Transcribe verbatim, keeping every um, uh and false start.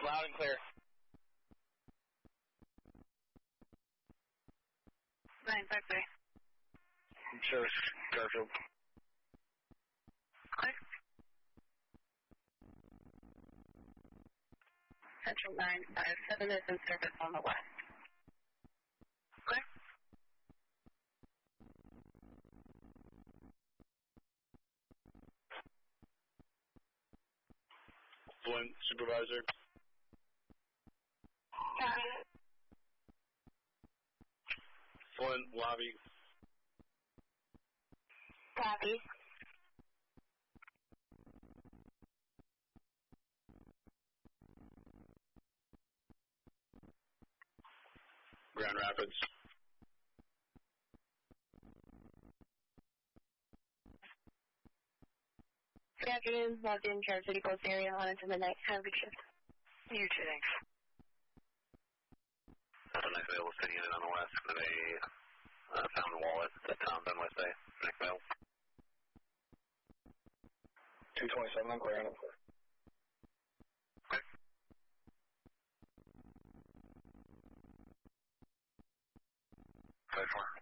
loud and clear. nine five three. Service, Garfield. Clear. Central nine five seven is in service on the west. Clear. Flint, supervisor. Copy. Flint, lobby. Copy. Grand Rapids. Good afternoon. Logged in Charge City Coast area on into midnight. Have a good shift. You too, thanks. That's a nice available city unit on the west for the uh, found wallet at Tom Dunn West Bay. Next mail. two twenty-seven on Grand. Okay. five four.